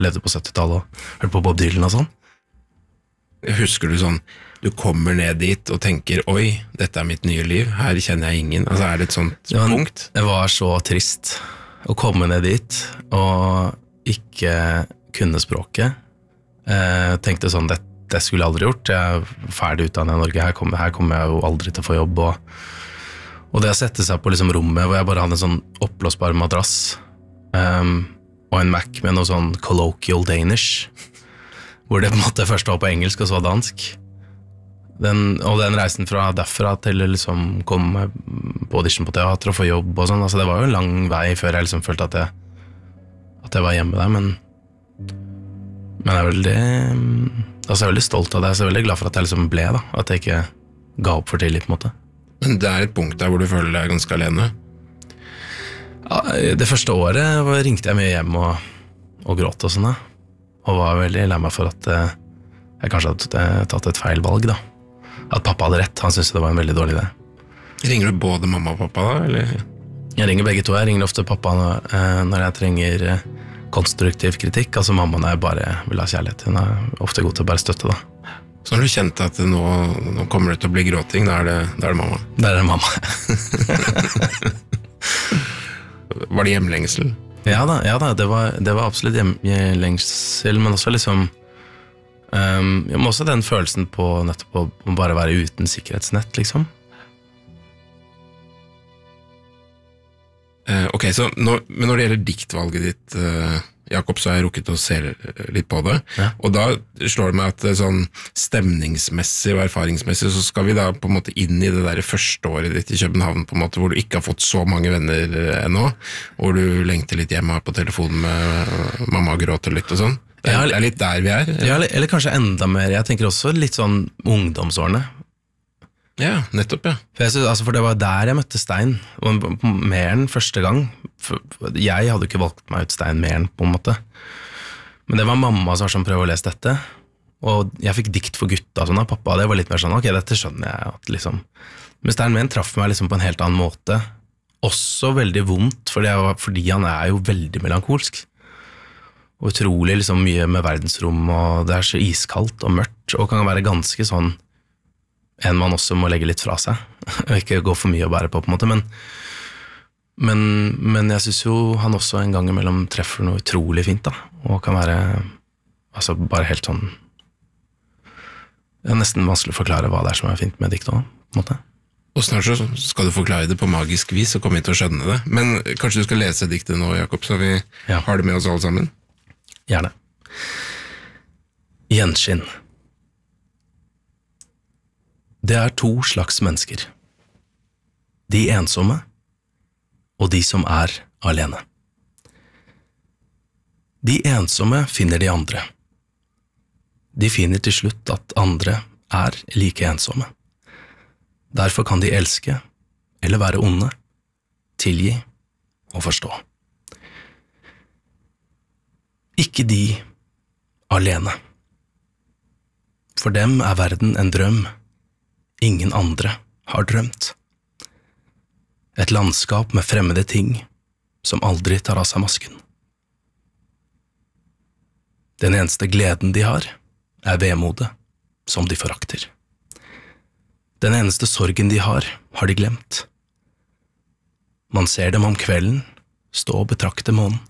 levde på 70-tallet og hørte på Bob Dylan og sånn. Husker du sånn, du kommer ned dit og tenker, oi, dette mitt nye liv, her kjenner jeg ingen, altså det et sånt punkt? Det var så trist å komme ned dit og ikke kunne språket. Tenkte sånn, det skulle jeg aldri gjort, jeg ferdig utdannet i Norge, her kommer jeg jo aldri til å få jobb, og det å sette seg på liksom rommet hvor jeg bare hadde en sånn oppblåsbar madrass og en Mac med noe sånn colloquial Danish, hvor det på en måte først var på engelsk og så dansk. Den reisen fra derfra til liksom komme på audition på teater og få jobb og sånn, altså det var jo en lang vei før jeg liksom følte at jeg var hjemme der, men jeg er veldig, altså jeg er veldig stolt av det, så jeg er veldig glad for at jeg liksom ble da, at jeg ikke ga opp for tidlig på en måte. Men det et punkt der hvor du føler deg ganske alene? Ja, det første året ringte jeg mye hjem og gråt og sånn da, og var veldig lei meg for at jeg kanskje hadde tatt et feil valg da. At pappa hadde rett, han syntes det var en veldig dårlig idé. Ringer du både mamma og pappa da, eller? Jeg ringer begge to, jeg ringer ofte pappa når jeg trenger konstruktiv kritikk, altså mamma når jeg bare vil ha kjærlighet. Hun ofte god til å bare støtte da. Så når du kjente at nå kommer det til å bli gråting, da det mamma? Da det mamma. Var det hjemlengsel? Ja da, det var absolutt hjemlengsel, men også liksom men også den følelsen på nettopp å bare være uten sikkerhetsnett, liksom. Ok, men når det gjelder diktvalget ditt, Jakob, så har jeg rukket å se litt på det, og da slår det meg at sånn stemningsmessig og erfaringsmessig så skal vi da på en måte inn i det der første året ditt i København, på en måte, hvor du ikke har fått så mange venner ennå, hvor du lengter litt hjemme på telefonen med mamma og gråter litt og sånn. Det litt der vi er. Ja, eller kanskje enda mer, jeg tenker også litt sånn ungdomsårene. Ja, nettopp, ja. For det var der jeg møtte Stein, og mer enn første gang. Jeg hadde ikke valgt meg ut Stein mer enn på en måte. Men det var mamma som var sånn, prøv å lese dette, og jeg fikk dikt for gutta sånn av pappa, det var litt mer sånn, ok, dette skjønner jeg at liksom. Men Stein Mehn traff meg liksom på en helt annen måte, også veldig vondt, fordi han jo veldig melankolsk. Og utrolig liksom mye med verdensrom, og det så iskaldt og mørkt, og kan være ganske sånn en man også må legge litt fra seg, og ikke gå for mye å bære på en måte, men jeg synes jo han også en gang imellom treffer noe utrolig fint da, og kan være altså bare helt sånn nesten vanskelig å forklare hva det som fint med dikt også, på en måte. Og snart så skal du forklare det på magisk vis, og komme hit og skjønne det, men kanskje du skal lese diktet nå, Jakob, så vi har det med oss alle sammen? Gjerne. Gjenskinn. Det to slags mennesker. De ensomme, og de som alene. De ensomme finner de andre. De finner til slutt at andre like ensomme. Derfor kan de elske, eller være onde, tilgi og forstå. Ikke de alene. For dem verden en drøm ingen andre har drømt. Et landskap med fremmede ting som aldri tar av seg masken. Den eneste gleden de har vemodet som de forakter. Den eneste sorgen de har de glemt. Man ser dem om kvelden stå og betrakte månen.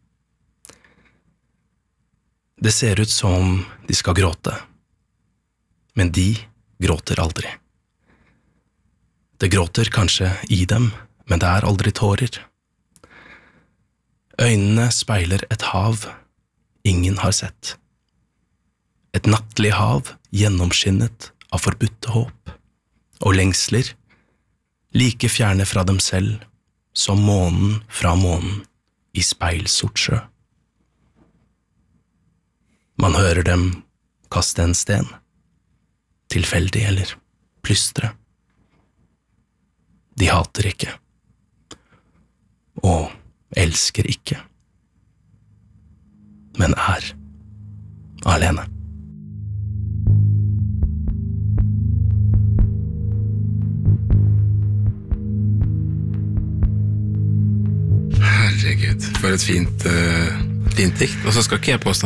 Det ser ut som de skal gråte, men de gråter aldri. Det gråter kanskje i dem, men det aldri tårer. Øynene speiler et hav ingen har sett. Et nattlig hav gjennomskinnet av forbudte håp, og lengsler, like fjerne fra dem selv som månen fra månen i speilsort sjø. Man hører dem kaste en sten, tilfeldig eller plystre. De hater ikke, og elsker ikke, men alene. Herregud, for et fint fint dikt, og så skal ikke jeg påstå